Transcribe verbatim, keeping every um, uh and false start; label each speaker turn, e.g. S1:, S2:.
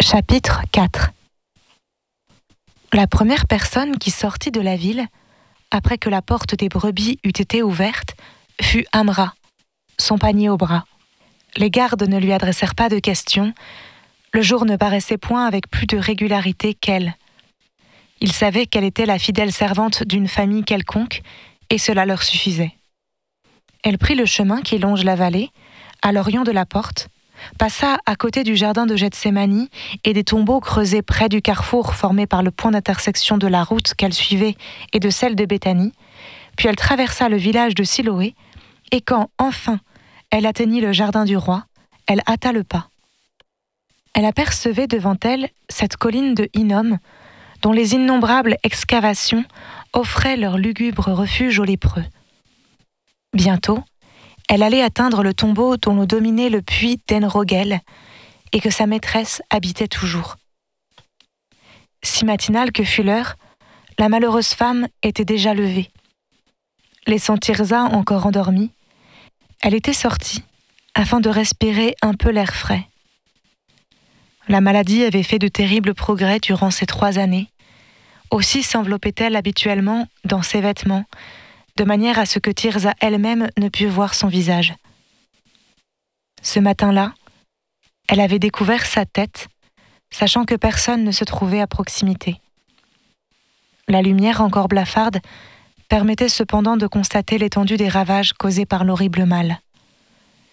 S1: Chapitre quatre. La première personne qui sortit de la ville, après que la porte des brebis eût été ouverte, fut Amra, son panier au bras. Les gardes ne lui adressèrent pas de questions, le jour ne paraissait point avec plus de régularité qu'elle. Ils savaient qu'elle était la fidèle servante d'une famille quelconque, et cela leur suffisait. Elle prit le chemin qui longe la vallée, à l'orient de la porte, passa à côté du jardin de Gethsémani et des tombeaux creusés près du carrefour formé par le point d'intersection de la route qu'elle suivait et de celle de Béthanie, puis elle traversa le village de Siloé, et quand, enfin, elle atteignit le jardin du roi, elle hâta le pas. Elle apercevait devant elle cette colline de Hinnom, dont les innombrables excavations offraient leur lugubre refuge aux lépreux. Bientôt, elle allait atteindre le tombeau dont le dominait le puits d'Enrogel et que sa maîtresse habitait toujours. Si matinale que fut l'heure, la malheureuse femme était déjà levée. Laissant Tirza encore endormie, elle était sortie afin de respirer un peu l'air frais. La maladie avait fait de terribles progrès durant ces trois années. Aussi s'enveloppait-elle habituellement dans ses vêtements, de manière à ce que Tirza elle-même ne pût voir son visage. Ce matin-là, elle avait découvert sa tête, sachant que personne ne se trouvait à proximité. La lumière encore blafarde permettait cependant de constater l'étendue des ravages causés par l'horrible mal.